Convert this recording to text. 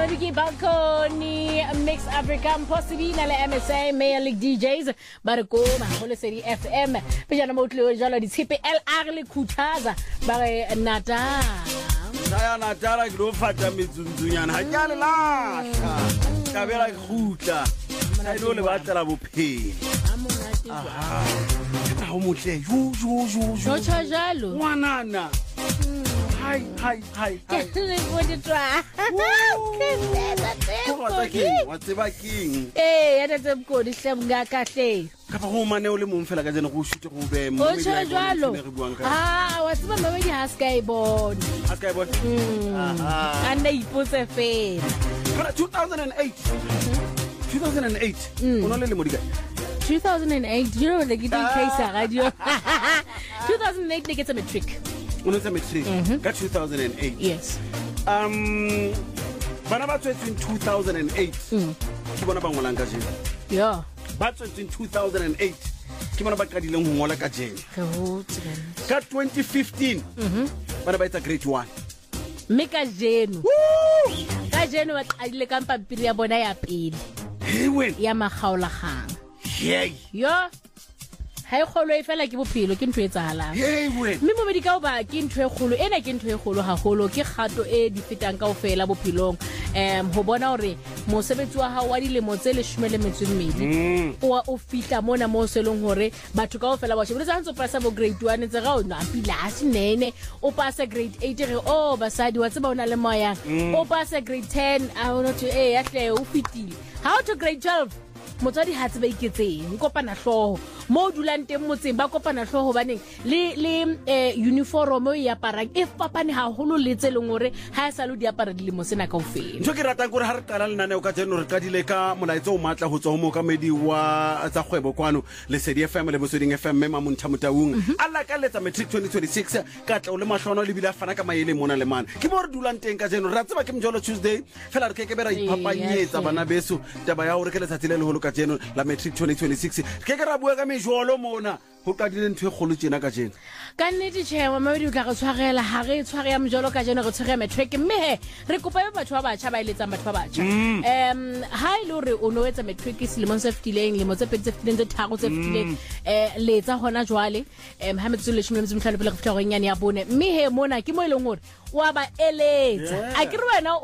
Biki Balcony, Mix Africa, Possibina, le MSA, Mayor League DJs, Baracoma, Holiseri FM, Pajana Motlo, Jala, the TPLR, le Kutaza, Bare Nata. Diana Tara Grofata Mizunyan, Hayala, Cabela Huta, I know the battle will pay. How much you, Jalo, Wanana. Hi. What you try? What's the king? Eh, that's a good Gaka. Kapahoma Neoli Mumfella and who shoot to them. What's my baby has skyboard? And they put a face. 2008. 2008. 2008, you know, they get in case radio. 2008, they get a metric. Got 2008. Yes. But about in 2008. Yeah. But in 2008. Got 2015. But about a great one. Make a genu. Kajeno at I camp a piria bonaya pil. He went Yamahaula hang. Yay. Yeah. Hai kholo e fela ke bophelo ke ntwe etsahalang mme mo medika o ba ke ntwe kholo ena ke ntwe kholo ha kholo ke kgato e di fetang kaofela bophelong ho bona hore mosebetsi wa hao wa dilemo tse 12 o fitla mona mo selong hore batho kaofela ba shebile tsa ntse pasa bo grade 1 tse ga o na pila sinene o pasa grade 8 re o basadi wa tseba ona le moya o pasa grade 10 a ona to ya hle o fitile how to grade 12 motswadi ha tse ba iketseng kopana hloho mo dulang teng motseng ba kopana hloho baneng le uniform ya parang e fapane ha holo le tse leng hore ha sa lo di apara dilemo sena kaofela ntho ke ratang gore ha re qala lenane o ka tseno re qadile ka molaetso o matla ho tswa ho mokamedi wa tsa kgwebo kwano le Sedi FM le Bosoding FM mema Montha Motaung alla ka letsa matric 2026 ka tla o le mahlono le bila fana ka maele mona le mana ke mo re dulang teng ka tseno ra tseba ke mjolo Tuesday fela re ke be ra ipapanyetsa bana beso taba ya hore ke letsatsi le holo ka tseno la matric 2026 ke ra bua ka mejolo mona ho qadile ntwe kholo tsena ka tsena ka nnete tshema mabedi o tla go tshwarela ha re tshware ya mjolo ka tseno re tshware matric mme he re kopa batho ba batjha ba iletsang batho ba batjha ha ile hore o no etsa matric selemong se fetileng le mo tse pedi tse fetileng tse tharo tse fetileng letsa hona jwale ha metso le 15 pele go fitla go nyane ya bone mme he mona ke mo ileng hore wa ba eletsa a ke re wena